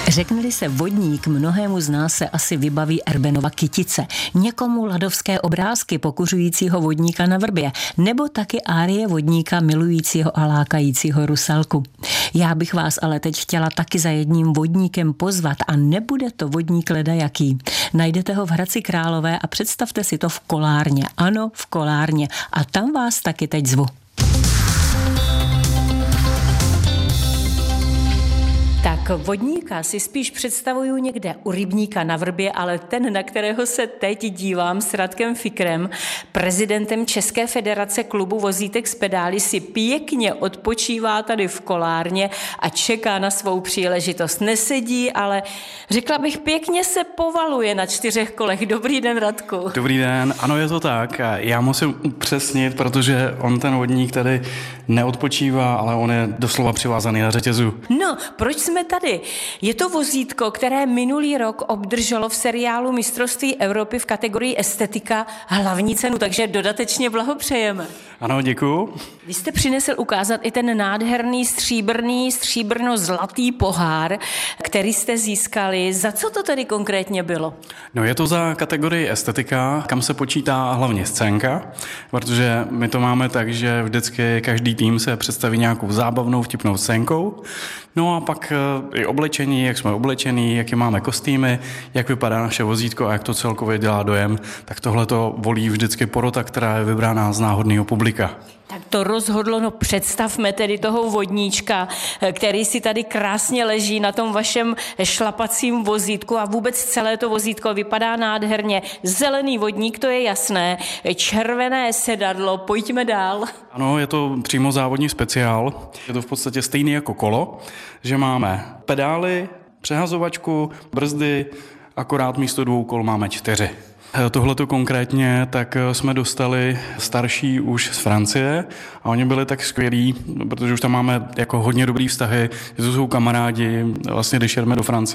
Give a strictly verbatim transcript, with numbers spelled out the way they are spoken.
Řekne-li se vodník, mnohému z nás se asi vybaví Erbenova kytice, někomu ladovské obrázky pokuřujícího vodníka na vrbě, nebo taky árie vodníka milujícího a lákajícího rusalku. Já bych vás ale teď chtěla taky za jedním vodníkem pozvat a nebude to vodník ledajaký. Najdete ho v Hradci Králové a představte si to v Kolárně. Ano, v Kolárně. A tam vás taky teď zvu. Tak vodníka si spíš představuju někde u rybníka na vrbě, ale ten, na kterého se teď dívám s Radkem Fikrem, prezidentem České federace klubu vozítek s pedály, si pěkně odpočívá tady v Kolárně a čeká na svou příležitost. Nesedí, ale řekla bych, pěkně se povaluje na čtyřech kolech. Dobrý den, Radku. Dobrý den, ano, je to tak. Já musím upřesnit, protože on ten vodník tady neodpočívá, ale on je doslova přivázaný na řetězu. No, proč jsme tady? Je to vozítko, které minulý rok obdrželo v seriálu Mistrovství Evropy v kategorii estetika hlavní cenu, takže dodatečně blahopřejeme. Ano, děkuju. Vy jste přinesl ukázat i ten nádherný stříbrný, stříbrno-zlatý pohár, který jste získali. Za co to tedy konkrétně bylo? No, je to za kategorii estetika, kam se počítá hlavně scénka, protože my to máme tak, že vždycky každý tým se představí nějakou zábavnou, vtipnou scénkou. No a pak i oblečení, jak jsme oblečení, jaké máme kostýmy, jak vypadá naše vozítko a jak to celkově dělá dojem, tak tohle to volí vždycky porota, která je vybrána z náhodného publika. Tak to rozhodlo, no představme tedy toho vodníčka, který si tady krásně leží na tom vašem šlapacím vozítku a vůbec celé to vozítko vypadá nádherně. Zelený vodník, to je jasné, červené sedadlo, pojďme dál. Ano, je to přímo závodní speciál, je to v podstatě stejný jako kolo, že máme pedály, přehazovačku, brzdy, akorát místo dvou kol máme čtyři. Tohleto konkrétně, tak jsme dostali starší už z Francie a oni byli tak skvělí, protože už tam máme jako hodně dobrý vztahy, že to jsou kamarádi, vlastně když jedeme do Francie,